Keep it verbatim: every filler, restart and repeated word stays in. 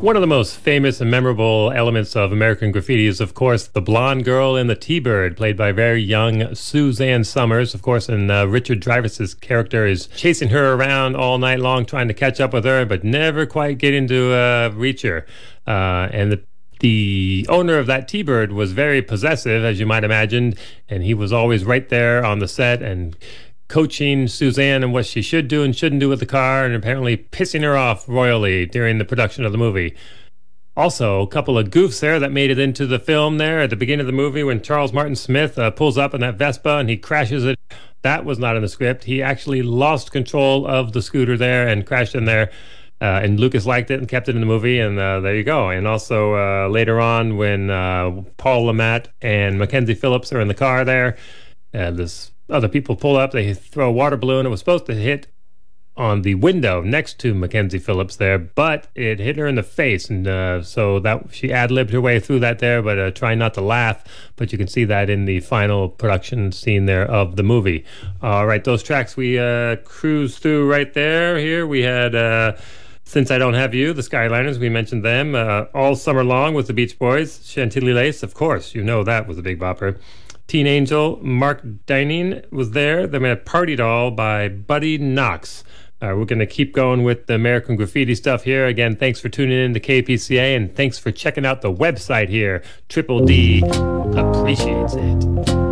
One of the most famous and memorable elements of American Graffiti is, of course, the blonde girl in the T-Bird, played by very young Suzanne Summers, of course, and uh, Richard Dreyfuss's character is chasing her around all night long, trying to catch up with her, but never quite getting to uh, reach her. Uh, and the The owner of that T-Bird was very possessive, as you might imagine, and he was always right there on the set and coaching Suzanne and what she should do and shouldn't do with the car, and apparently pissing her off royally during the production of the movie. Also, a couple of goofs there that made it into the film there at the beginning of the movie when Charles Martin Smith uh, pulls up in that Vespa and he crashes it. That was not in the script. He actually lost control of the scooter there and crashed in there. Uh, and Lucas liked it and kept it in the movie, and uh, there you go. And also uh, later on, when uh, Paul Le Mat and Mackenzie Phillips are in the car there, uh, this other people pull up, they throw a water balloon. It was supposed to hit on the window next to Mackenzie Phillips there, but it hit her in the face, and uh, so that she ad-libbed her way through that there, but uh, trying not to laugh. But you can see that in the final production scene there of the movie. All right, those tracks we uh, cruised through right there. Here we had... Uh, Since I Don't Have You, the Skyliners, we mentioned them. Uh, All Summer Long with the Beach Boys. Chantilly Lace, of course, you know that was a big bopper. Teen Angel, Mark Dining was there. Then we had Party Doll by Buddy Knox. Uh, we're going to keep going with the American Graffiti stuff here. Again, thanks for tuning in to K P C A, and thanks for checking out the website here. Triple D appreciates it.